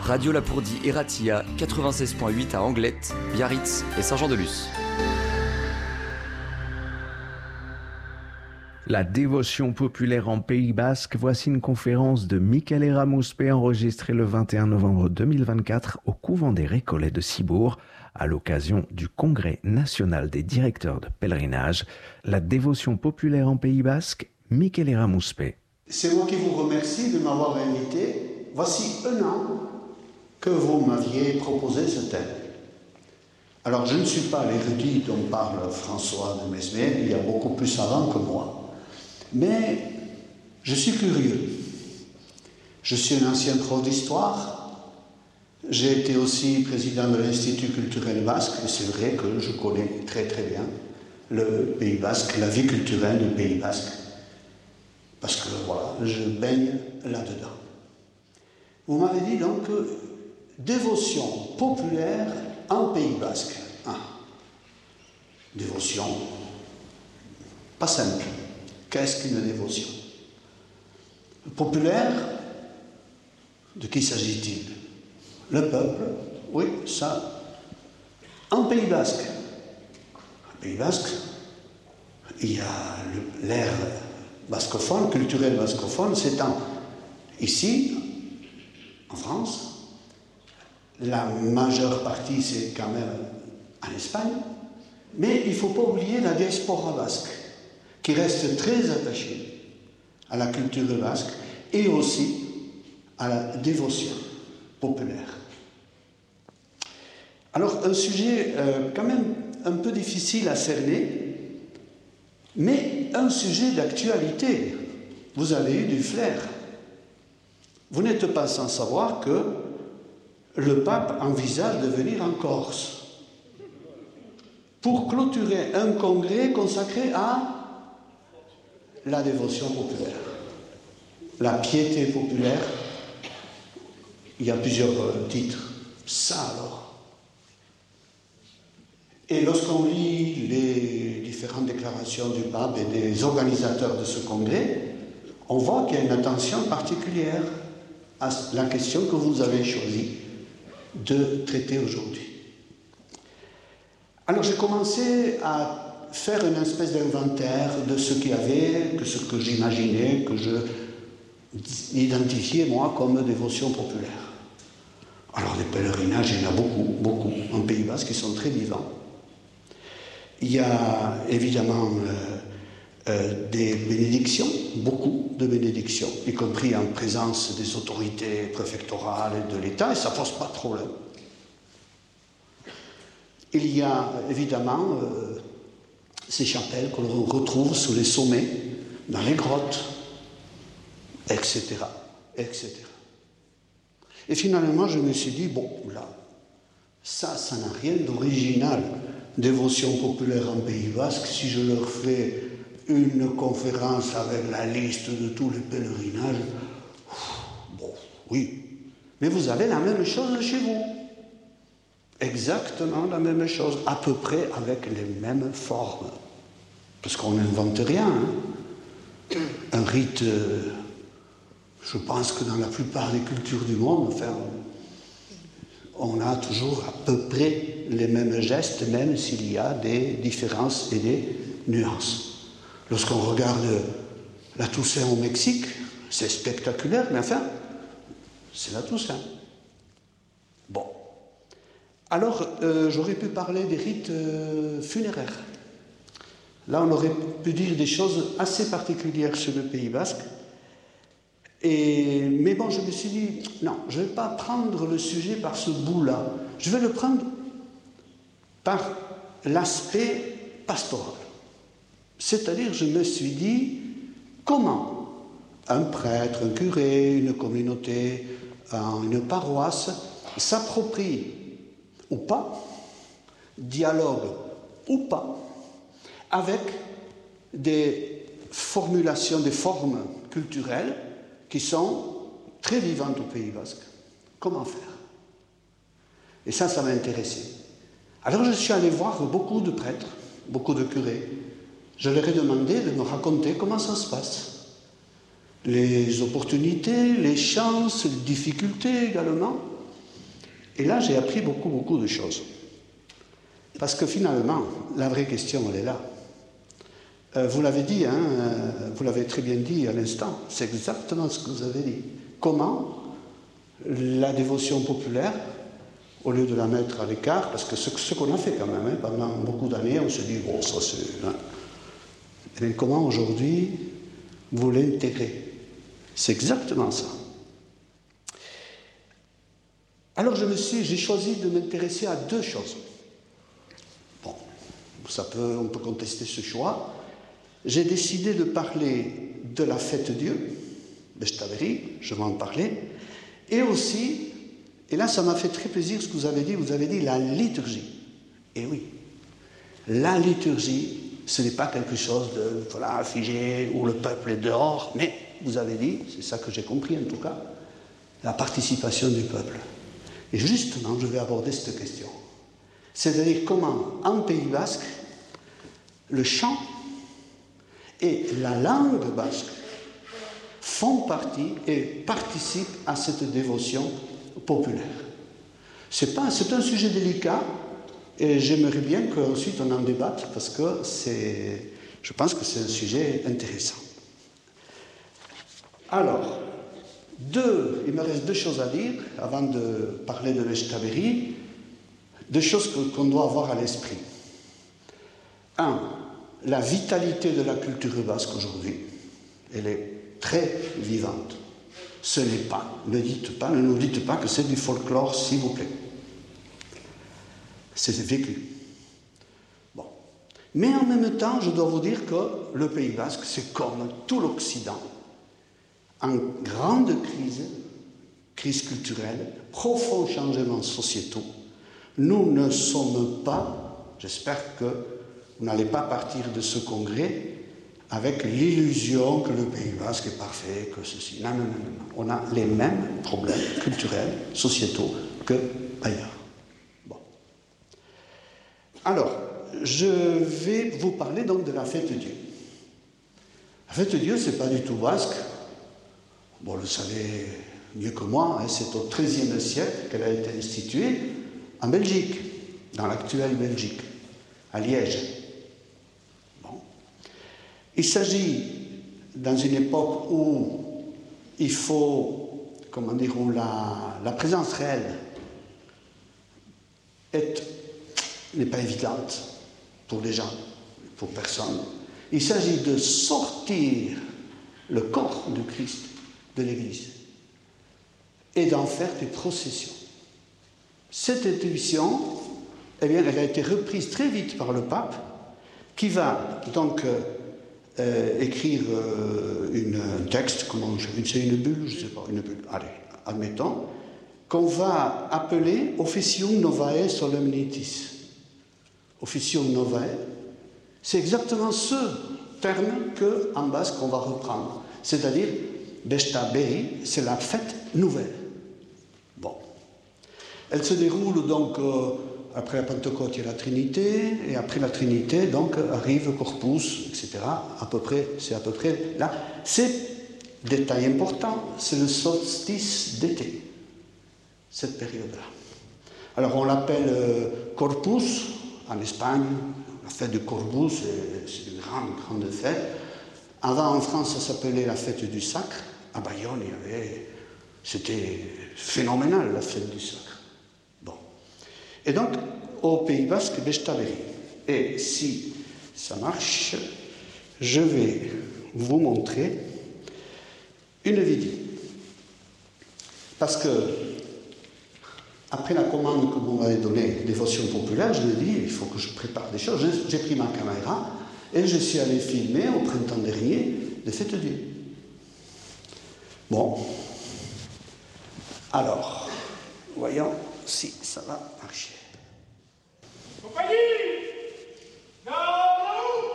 Radio Lapourdie et Ratia, 96.8 à Anglette, Biarritz et Saint-Jean-de-Luz. La dévotion populaire en Pays Basque, voici une conférence de Mikel Eramouspe enregistrée le 21 novembre 2024 au couvent des Récollets de Cibourg à l'occasion du Congrès national des directeurs de pèlerinage. La dévotion populaire en Pays Basque, Mikel Eramouspe. C'est moi qui vous remercie de m'avoir invité. Voici un an que vous m'aviez proposé ce thème. Alors je ne suis pas l'érudit dont parle François de Mesmer, il y a beaucoup plus avant que moi. Mais je suis curieux. Je suis un ancien prof d'histoire. J'ai été aussi président de l'Institut culturel basque, et c'est vrai que je connais très très bien le Pays basque, la vie culturelle du Pays basque. Parce que voilà, je baigne là-dedans. Vous m'avez dit donc dévotion populaire en Pays basque. Dévotion pas simple. Qu'est-ce qu'une dévotion? Populaire, de qui s'agit-il? Le peuple, oui, ça. En Pays basque. En Pays basque, il y a l'ère bascophone, culturelle bascophone, s'étend ici, en France. La majeure partie, c'est quand même en Espagne. Mais il ne faut pas oublier la diaspora basque, qui reste très attaché à la culture basque et aussi à la dévotion populaire. Alors, un sujet quand même un peu difficile à cerner, mais un sujet d'actualité. Vous avez eu du flair. Vous n'êtes pas sans savoir que le pape envisage de venir en Corse pour clôturer un congrès consacré à la dévotion populaire, la piété populaire. Il y a plusieurs titres. Ça alors. Et lorsqu'on lit les différentes déclarations du pape et des organisateurs de ce congrès, on voit qu'il y a une attention particulière à la question que vous avez choisi de traiter aujourd'hui. Alors j'ai commencé à faire une espèce d'inventaire de ce qu'il y avait, que ce que j'imaginais, que je identifiais moi comme dévotion populaire. Alors les pèlerinages, il y en a beaucoup en Pays basque qui sont très vivants. Il y a évidemment des bénédictions, beaucoup de bénédictions, y compris en présence des autorités préfectorales et de l'État, et ça ne pose pas de problème. Il y a évidemment ces chapelles que l'on retrouve sous les sommets, dans les grottes, etc., etc. Et finalement, je me suis dit, bon, là, ça n'a rien d'original. Dévotion populaire en Pays basque, si je leur fais une conférence avec la liste de tous les pèlerinages, bon, oui, mais vous avez la même chose chez vous. Exactement la même chose, à peu près avec les mêmes formes. Parce qu'on n'invente rien. Un rite, je pense que dans la plupart des cultures du monde, enfin, on a toujours à peu près les mêmes gestes, même s'il y a des différences et des nuances. Lorsqu'on regarde la Toussaint au Mexique, c'est spectaculaire, mais enfin, c'est la Toussaint. Bon. Alors, j'aurais pu parler des rites funéraires. Là, on aurait pu dire des choses assez particulières sur le Pays basque. Mais bon, je me suis dit, non, je ne vais pas prendre le sujet par ce bout-là. Je vais le prendre par l'aspect pastoral. C'est-à-dire, je me suis dit, comment un prêtre, un curé, une communauté, une paroisse s'approprie ou pas, dialogue ou pas, avec des formulations, des formes culturelles qui sont très vivantes au Pays basque. Comment faire? Et ça m'a intéressé. Alors je suis allé voir beaucoup de prêtres, beaucoup de curés. Je leur ai demandé de me raconter comment ça se passe. Les opportunités, les chances, les difficultés également. Et là, j'ai appris beaucoup de choses. Parce que finalement, la vraie question, elle est là. Vous l'avez dit, hein, vous l'avez très bien dit à l'instant, c'est exactement ce que vous avez dit. Comment la dévotion populaire, au lieu de la mettre à l'écart, parce que ce qu'on a fait quand même, hein, pendant beaucoup d'années, on se dit, bon, ça c'est... Hein. Et bien, comment aujourd'hui vous l'intégrez? C'est exactement ça. Alors j'ai choisi de m'intéresser à deux choses. Bon, on peut contester ce choix. J'ai décidé de parler de la fête Dieu, Bechtabéry, je vais en parler, et aussi, et là ça m'a fait très plaisir ce que vous avez dit la liturgie. Et oui, la liturgie, ce n'est pas quelque chose de voilà, figé, où le peuple est dehors, mais vous avez dit, c'est ça que j'ai compris en tout cas, la participation du peuple. Et justement, je vais aborder cette question. C'est-à-dire comment, en Pays Basque, le chant et la langue basque font partie et participent à cette dévotion populaire. C'est un sujet délicat et j'aimerais bien qu'ensuite on en débatte parce que je pense que c'est un sujet intéressant. Alors, il me reste deux choses à dire avant de parler de Bechtabéry, deux choses qu'on doit avoir à l'esprit. Un, la vitalité de la culture basque aujourd'hui, elle est très vivante. Ce n'est pas, ne nous dites pas que c'est du folklore, s'il vous plaît. C'est vécu. Bon. Mais en même temps, je dois vous dire que le Pays Basque, c'est comme tout l'Occident, en grande crise culturelle, profonds changements sociétaux. Nous ne sommes pas, j'espère que vous n'allez pas partir de ce congrès avec l'illusion que le Pays Basque est parfait, que ceci. Non. On a les mêmes problèmes culturels, sociétaux qu'ailleurs. Bon. Alors, je vais vous parler donc de la fête Dieu. La fête Dieu, ce n'est pas du tout basque. Bon, vous le savez mieux que moi, hein, c'est au XIIIe siècle qu'elle a été instituée en Belgique, dans l'actuelle Belgique, à Liège. Bon. Il s'agit, dans une époque où il faut, comment dire, où la présence réelle n'est pas évidente pour les gens, pour personne. Il s'agit de sortir le corps de Christ de l'Église et d'en faire des processions. Cette intuition, eh bien, elle a été reprise très vite par le pape, qui va donc écrire un texte, c'est une bulle, je ne sais pas, une bulle, allez, admettons, qu'on va appeler Officium Novae Solemnitis. Officium Novae, c'est exactement ce terme qu'en basque on va reprendre, c'est-à-dire Bechtabéry, c'est la fête nouvelle. Bon. Elle se déroule donc après la Pentecôte, il y a la Trinité, et après la Trinité, donc, arrive Corpus, etc. C'est à peu près là. C'est, détail important, c'est le solstice d'été, cette période-là. Alors on l'appelle Corpus, en Espagne, la fête du Corpus, c'est une grande fête. Avant, en France, ça s'appelait la fête du sacre. À Bayonne, c'était phénoménal, la fête du sacre. Bon. Et donc, au Pays Basque, Bechtabéry. Et si ça marche, je vais vous montrer une vidéo. Parce que, après la commande que vous m'avez donnée, dévotion populaire, je me dis, il faut que je prépare des choses. J'ai pris ma caméra et je suis allé filmer au printemps dernier les fêtes Dieu. Bon. Alors, voyons si ça va marcher. Compagnie!